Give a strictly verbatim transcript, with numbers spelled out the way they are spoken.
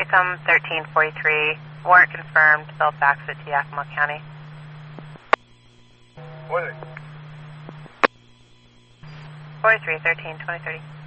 Peckham, thirteen forty-three. Warrant confirmed. Bill fax it to Yakima County. What is it? forty-three, thirteen, twenty, thirty.